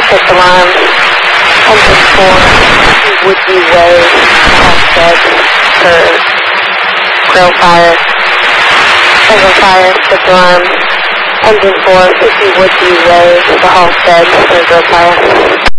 fifth alarm. Engine 4, Woodview Way, Halstead, for grill fire. Engine fire, fifth alarm. Engine 4, Woodview Way, the Halstead, for grill fire.